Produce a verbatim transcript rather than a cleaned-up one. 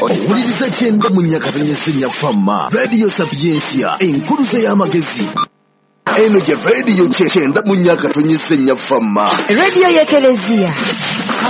owuliriza kyenda mu nyakatonya senya famma Radio Sapiensia enkuluze y'amagezi. Eno gye radio kyenda mu nyakatonya senya famma radio y'Ekelezia.